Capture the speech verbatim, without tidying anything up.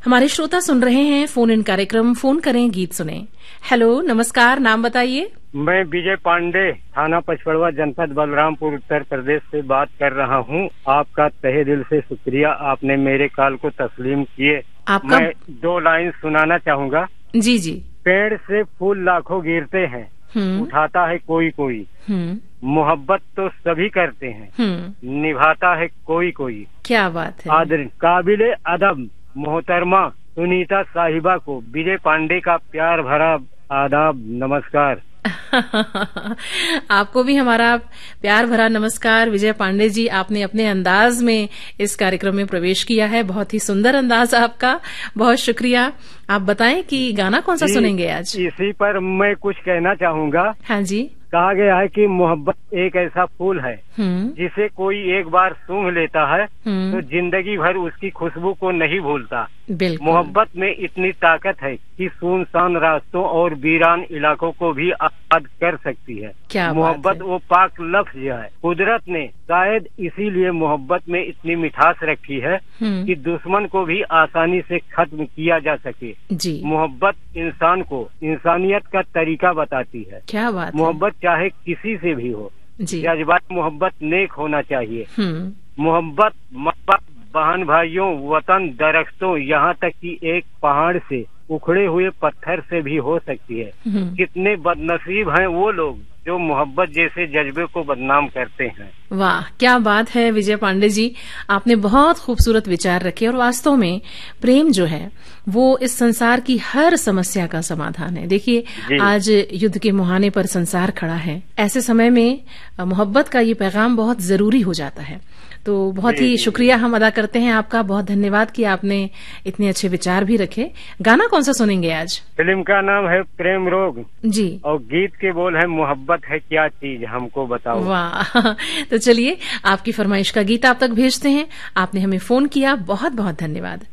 हमारे श्रोता सुन रहे हैं फोन इन कार्यक्रम फोन करें गीत सुने। हेलो, नमस्कार, नाम बताइए। मैं विजय पांडे, थाना पचपड़वा, जनपद बलरामपुर, उत्तर प्रदेश से बात कर रहा हूँ। आपका तहे दिल से शुक्रिया, आपने मेरे कॉल को तस्लीम किए। आपका... मैं दो लाइन सुनाना चाहूँगा। जी जी। पेड़ से फूल लाखों गिरते हैं, उठाता है कोई कोई, मोहब्बत तो सभी करते हैं, निभाता है कोई कोई। क्या बात है। आदर काबिले अदब मोहतरमा सुनीता साहिबा को विजय पांडे का प्यार भरा आदाब, नमस्कार। आपको भी हमारा प्यार भरा नमस्कार विजय पांडे जी। आपने अपने अंदाज में इस कार्यक्रम में प्रवेश किया है, बहुत ही सुंदर अंदाज आपका, बहुत शुक्रिया। आप बताएं कि गाना कौन सा सुनेंगे आज? इसी पर मैं कुछ कहना चाहूँगा। हाँ जी। कहा गया है कि मोहब्बत एक ऐसा फूल है जिसे कोई एक बार सूंघ लेता है तो जिंदगी भर उसकी खुशबू को नहीं भूलता। मोहब्बत में इतनी ताकत है कि सुनसान रास्तों और वीरान इलाकों को भी आबाद कर सकती है। क्या मोहब्बत वो पाक लफ्ज है। कुदरत ने शायद इसीलिए मोहब्बत में इतनी मिठास रखी है कि दुश्मन को भी आसानी से खत्म किया जा सके। जी। मोहब्बत इंसान को इंसानियत का तरीका बताती है। क्या बात। मोहब्बत चाहे किसी से भी हो, जज्बात मोहब्बत नेक होना चाहिए। मोहब्बत माँ बाप, बहन भाइयों, वतन, दरख्तों, यहाँ तक कि एक पहाड़ से उखड़े हुए पत्थर से भी हो सकती है। कितने बदनसीब हैं वो लोग जो मोहब्बत जैसे जज्बे को बदनाम करते हैं। वाह, क्या बात है विजय पांडे जी, आपने बहुत खूबसूरत विचार रखे। और वास्तव में प्रेम जो है वो इस संसार की हर समस्या का समाधान है। देखिए, आज युद्ध के मुहाने पर संसार खड़ा है। ऐसे समय में मोहब्बत का ये पैगाम बहुत जरूरी हो जाता है। तो बहुत ही शुक्रिया हम अदा करते हैं आपका, बहुत धन्यवाद कि आपने इतने अच्छे विचार भी रखे। गाना कौन सा सुनेंगे आज? फिल्म का नाम है प्रेम रोग जी, और गीत के बोल है मोहब्बत है क्या चीज हमको बताओ। वाह, तो चलिए आपकी फरमाइश का गीत आप तक भेजते हैं। आपने हमें फोन किया, बहुत बहुत धन्यवाद।